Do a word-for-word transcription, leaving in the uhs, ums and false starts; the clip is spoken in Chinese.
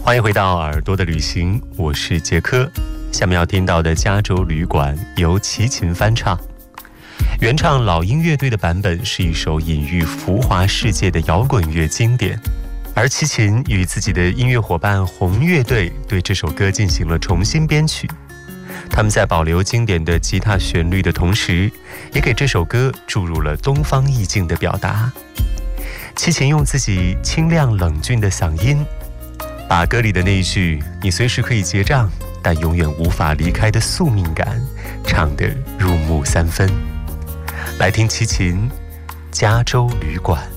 欢迎回到耳朵的旅行，我是杰科。下面要听到的《加州旅馆》由齐秦翻唱，原唱老鹰乐队的版本是一首隐喻浮华世界的摇滚乐经典，而齐秦与自己的音乐伙伴红乐队对这首歌进行了重新编曲。他们在保留经典的吉他旋律的同时，也给这首歌注入了东方意境的表达。齐秦用自己清亮冷峻的嗓音，把歌里的那一句“你随时可以结账，但永远无法离开”的宿命感唱得入木三分。来听齐秦《加州旅馆》。